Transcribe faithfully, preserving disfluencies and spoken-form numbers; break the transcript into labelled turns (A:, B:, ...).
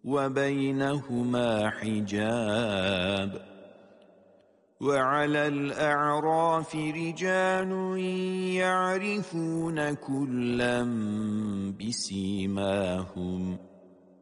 A: وبينهما حجاب وعلى الأعراف رجال يعرفون كلا بسيماهم